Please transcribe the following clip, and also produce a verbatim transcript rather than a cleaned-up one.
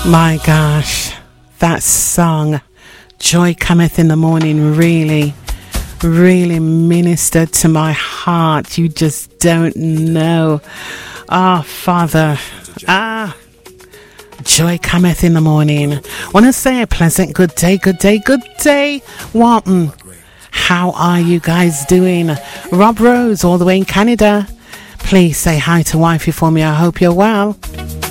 My gosh, that song, Joy Cometh in the Morning, really, really ministered to my heart. You just don't know. Ah, Father, ah, joy cometh in the morning. Want to say a pleasant good day, good day, good day, Walton. How are you guys doing? Rob Rose, all the way in Canada. Please say hi to wifey for me. I hope you're well.